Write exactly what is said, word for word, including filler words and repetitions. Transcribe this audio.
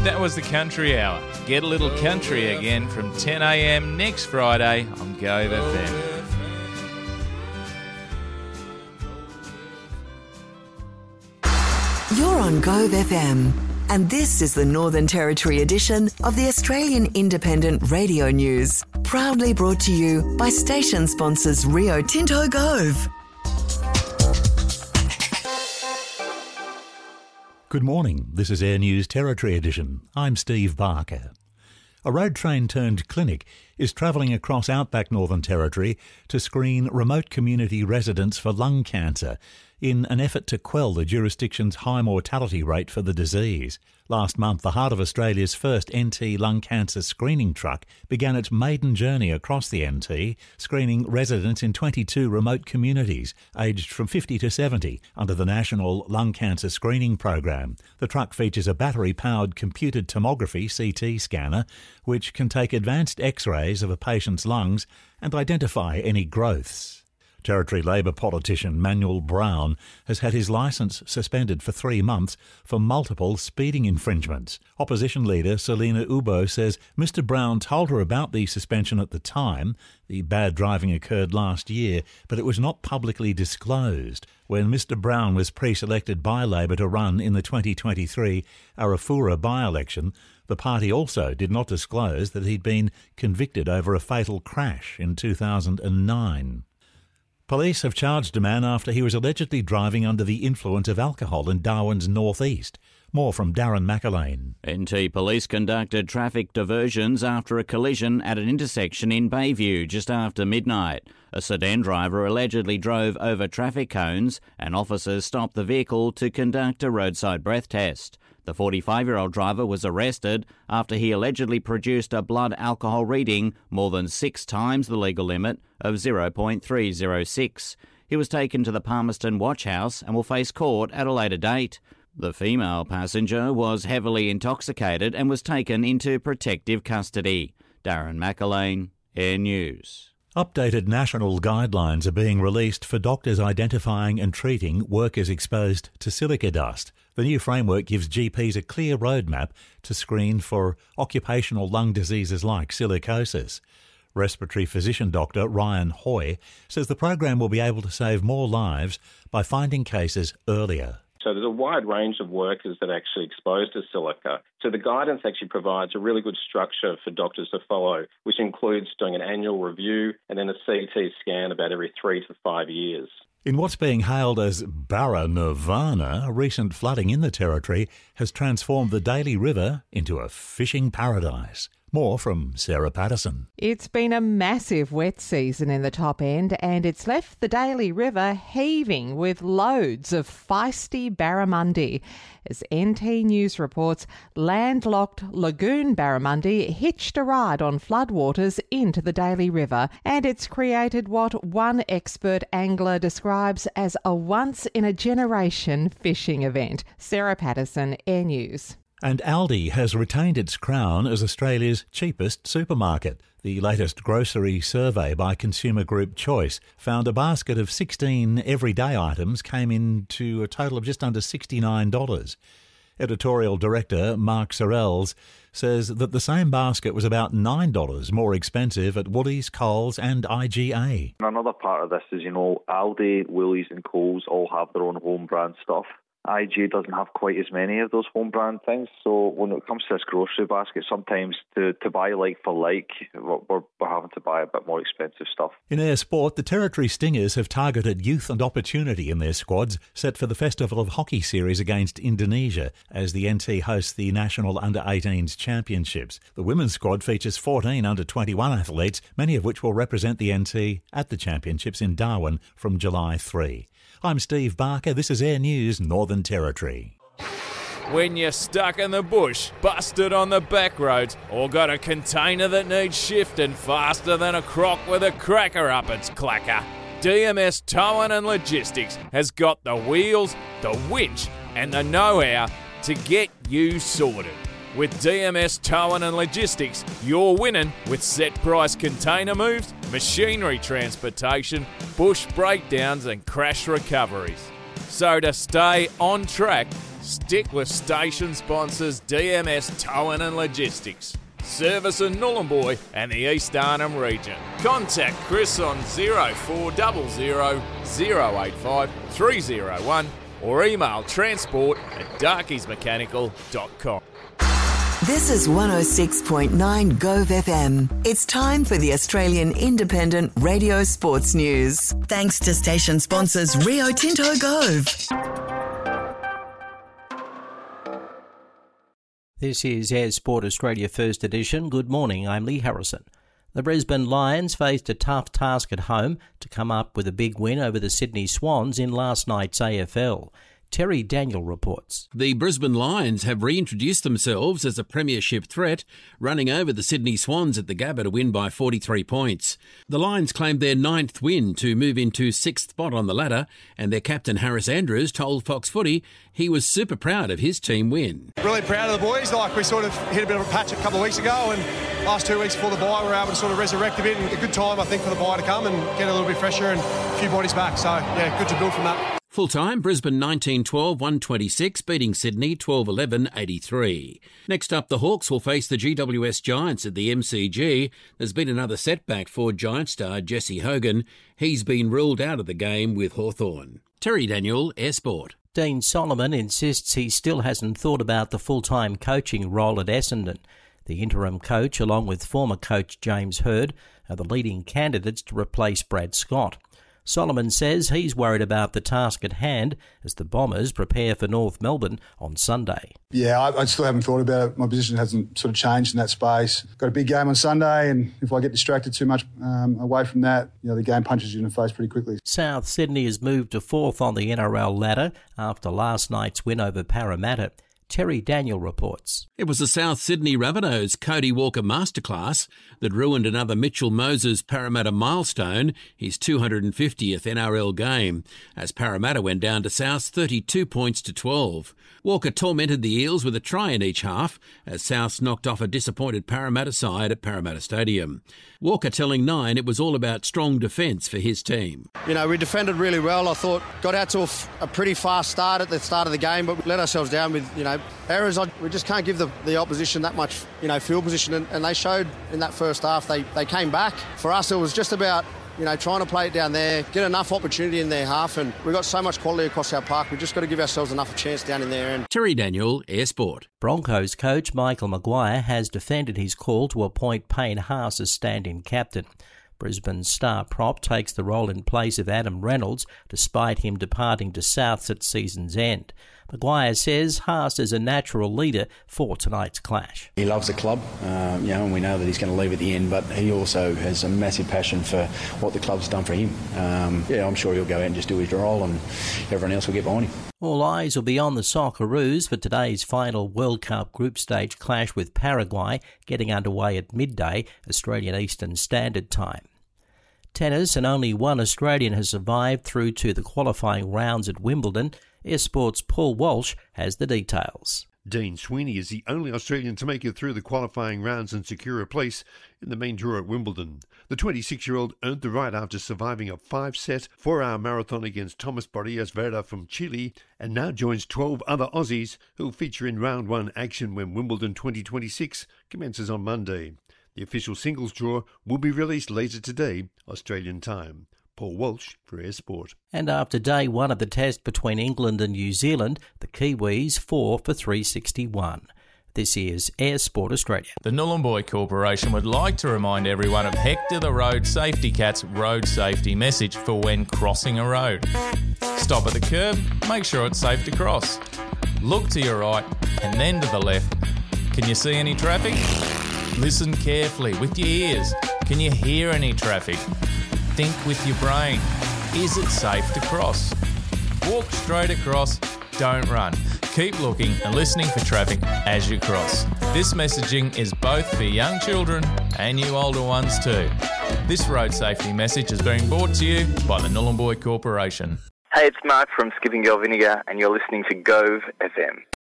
that was the Country Hour. Get a little country again from ten a.m. next Friday on Gove F M. You're on Gove F M, and this is the Northern Territory edition of the Australian Independent Radio News, proudly brought to you by station sponsors Rio Tinto Gove. Good morning, this is Air News Territory Edition. I'm Steve Barker. A road train turned clinic is travelling across outback Northern Territory to screen remote community residents for lung cancer in an effort to quell the jurisdiction's high mortality rate for the disease. Last month, the Heart of Australia's first N T lung cancer screening truck began its maiden journey across the N T, screening residents in twenty-two remote communities, aged from fifty to seventy, under the National Lung Cancer Screening Program. The truck features a battery-powered computed tomography C T scanner, which can take advanced X-rays of a patient's lungs and identify any growths. Territory Labor politician Manuel Brown has had his licence suspended for three months for multiple speeding infringements. Opposition leader Selina Ubo says Mister Brown told her about the suspension at the time. The bad driving occurred last year, but it was not publicly disclosed. When Mister Brown was pre-selected by Labor to run in the twenty twenty-three Arafura by-election, the party also did not disclose that he'd been convicted over a fatal crash in two thousand nine. Police have charged a man after he was allegedly driving under the influence of alcohol in Darwin's northeast. More from Darren McAlane. N T Police conducted traffic diversions after a collision at an intersection in Bayview just after midnight. A sedan driver allegedly drove over traffic cones and officers stopped the vehicle to conduct a roadside breath test. The forty-five-year-old driver was arrested after he allegedly produced a blood alcohol reading more than six times the legal limit of zero point three oh six. He was taken to the Palmerston Watch House and will face court at a later date. The female passenger was heavily intoxicated and was taken into protective custody. Darren McAlane, Air News. Updated national guidelines are being released for doctors identifying and treating workers exposed to silica dust. The new framework gives G Ps a clear roadmap to screen for occupational lung diseases like silicosis. Respiratory physician Doctor Ryan Hoy says the program will be able to save more lives by finding cases earlier. So there's a wide range of workers that are actually exposed to silica. So the guidance actually provides a really good structure for doctors to follow, which includes doing an annual review and then a C T scan about every three to five years. In what's being hailed as Barra Nirvana, recent flooding in the Territory has transformed the Daly River into a fishing paradise. More from Sarah Patterson. It's been a massive wet season in the top end and it's left the Daly River heaving with loads of feisty barramundi. As N T News reports, landlocked lagoon barramundi hitched a ride on floodwaters into the Daly River, and it's created what one expert angler describes as a once-in-a-generation fishing event. Sarah Patterson, Air News. And Aldi has retained its crown as Australia's cheapest supermarket. The latest grocery survey by consumer group Choice found a basket of sixteen everyday items came in to a total of just under sixty-nine dollars. Editorial director Mark Sorrells says that the same basket was about nine dollars more expensive at Woolies, Coles and I G A. Another part of this is, you know, Aldi, Woolies and Coles all have their own home brand stuff. I G A doesn't have quite as many of those home brand things, so when it comes to this grocery basket, sometimes to, to buy like for like, we're, we're having to buy a bit more expensive stuff. In air sport, the Territory Stingers have targeted youth and opportunity in their squads set for the Festival of Hockey series against Indonesia as the N T hosts the National under eighteens Championships. The women's squad features fourteen under twenty-one athletes, many of which will represent the N T at the Championships in Darwin from July third. I'm Steve Barker. This is Air News Northern Territory. When you're stuck in the bush, busted on the back roads, or got a container that needs shifting faster than a croc with a cracker up its clacker, D M S Towing and Logistics has got the wheels, the winch and the know-how to get you sorted. With D M S Towing and Logistics, you're winning with set price container moves, machinery transportation, bush breakdowns and crash recoveries. So to stay on track, Stick with station sponsors D M S Towing and Logistics. Service in Nhulunbuy and the East Arnhem region. Contact Chris on zero four zero zero zero eight five three zero one or email transport at darkies mechanical dot com. This is one oh six point nine Gove F M. It's time for the Australian Independent Radio Sports News. Thanks to station sponsors Rio Tinto Gove. This is Air Sport Australia First Edition. Good morning, I'm Lee Harrison. The Brisbane Lions faced a tough task at home to come up with a big win over the Sydney Swans in last night's A F L. Terry Daniel reports. The Brisbane Lions have reintroduced themselves as a premiership threat, running over the Sydney Swans at the Gabba to win by forty-three points. The Lions claimed their ninth win to move into sixth spot on the ladder, and their captain Harris Andrews told Fox Footy he was super proud of his team win. Really proud of the boys. Like we sort of hit a bit of a patch a couple of weeks ago, and last two weeks before the bye we were able to sort of resurrect a bit, and a good time I think for the bye to come and get a little bit fresher and a few bodies back. So yeah, good to build from that. Full-time, Brisbane nineteen twelve one twenty-six, beating Sydney twelve eleven eighty-three. Next up, the Hawks will face the G W S Giants at the M C G. There's been another setback for Giant star Jesse Hogan. He's been ruled out of the game with Hawthorn. Terry Daniel, Air Sport. Dean Solomon insists he still hasn't thought about the full-time coaching role at Essendon. The interim coach, along with former coach James Hird, are the leading candidates to replace Brad Scott. Solomon says he's worried about the task at hand as the Bombers prepare for North Melbourne on Sunday. Yeah, I, I still haven't thought about it. My position hasn't sort of changed in that space. Got a big game on Sunday, and if I get distracted too much um, away from that, you know, the game punches you in the face pretty quickly. South Sydney has moved to fourth on the N R L ladder after last night's win over Parramatta. Terry Daniel reports. It was the South Sydney Rabbitohs' Cody Walker masterclass that ruined another Mitchell Moses Parramatta milestone, his two hundred fiftieth N R L game, as Parramatta went down to South's thirty-two points to twelve. Walker tormented the Eels with a try in each half as Souths knocked off a disappointed Parramatta side at Parramatta Stadium. Walker telling Nine it was all about strong defence for his team. You know, we defended really well. I thought got out to a, a pretty fast start at the start of the game, but we let ourselves down with, you know, errors. We just can't give the, the opposition that much, you know, field position, and, and they showed in that first half they, they came back. For us, it was just about, you know, trying to play it down there, get enough opportunity in their half, and we've got so much quality across our park. We've just got to give ourselves enough chance down in there. And Terry Daniel, Air Sport. Broncos coach Michael Maguire has defended his call to appoint Payne Haas as stand-in captain. Brisbane's star prop takes the role in place of Adam Reynolds, despite him departing to Souths at season's end. Maguire says Haas is a natural leader for tonight's clash. He loves the club, um, you know, and we know that he's going to leave at the end, but he also has a massive passion for what the club's done for him. Um, yeah, I'm sure he'll go out and just do his role, and everyone else will get behind him. All eyes will be on the Socceroos for today's final World Cup group stage clash with Paraguay, getting underway at midday, Australian Eastern Standard Time. Tennis, and only one Australian has survived through to the qualifying rounds at Wimbledon. Air Sport's Paul Walsh has the details. Dean Sweeney is the only Australian to make it through the qualifying rounds and secure a place in the main draw at Wimbledon. The twenty-six-year-old earned the right after surviving a five-set, four-hour marathon against Thomas Barrios Vera from Chile, and now joins twelve other Aussies who'll feature in round one action when Wimbledon twenty twenty-six commences on Monday. The official singles draw will be released later today, Australian time. Paul Walsh for Air Sport. And after day one of the test between England and New Zealand, the Kiwis four for three sixty-one. This is Air Sport Australia. The Nhulunbuy Corporation would like to remind everyone of Hector the Road Safety Cat's road safety message for when crossing a road. Stop at the curb, make sure it's safe to cross. Look to your right and then to the left. Can you see any traffic? Listen carefully with your ears. Can you hear any traffic? Think with your brain. Is it safe to cross? Walk straight across, don't run. Keep looking and listening for traffic as you cross. This messaging is both for young children and you older ones too. This road safety message is being brought to you by the Nhulunbuy Corporation. Hey, it's Mark from Skipping Girl Vinegar and you're listening to Gove F M.